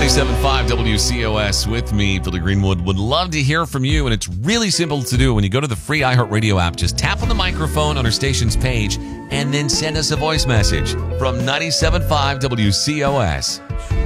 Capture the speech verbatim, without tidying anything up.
ninety-seven point five W C O S with me, Billy Greenwood. Would love to hear from you, and it's really simple to do. When you go to the free iHeartRadio app, just tap on the microphone on our station's page and then send us a voice message from ninety-seven point five W C O S.